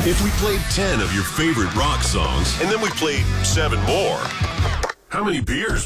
If we played 10 of your favorite rock songs and then we played 7 more, how many beers